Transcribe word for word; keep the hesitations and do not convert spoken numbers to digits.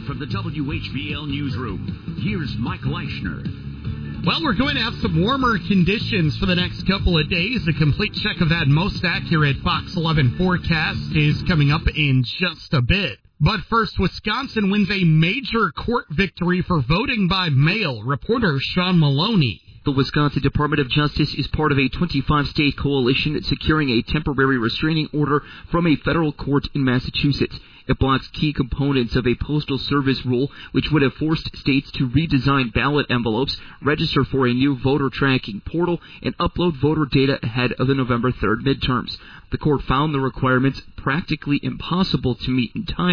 from the W H B L Newsroom, here's Mike Leischner. Well, we're going to have some warmer conditions for the next couple of days. A complete check of that most accurate Fox eleven forecast is coming up in just a bit. But first, Wisconsin wins a major court victory for voting by mail. Reporter Sean Maloney. The Wisconsin Department of Justice is part of a twenty-five state coalition securing a temporary restraining order from a federal court in Massachusetts. It blocks key components of a postal service rule, which would have forced states to redesign ballot envelopes, register for a new voter tracking portal, and upload voter data ahead of the November third midterms. The court found the requirements practically impossible to meet in time